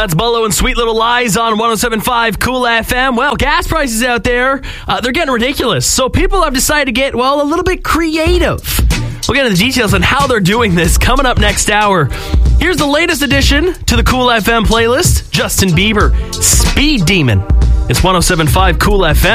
That's Bolo and Sweet Little Lies on 107.5 Cool FM. Well, gas prices out there, they're getting ridiculous. So people have decided to get, well, a little bit creative. We'll get into the details on how they're doing this coming up next hour. Here's the latest addition to the Cool FM playlist. Justin Bieber, Speed Demon. It's 107.5 Cool FM.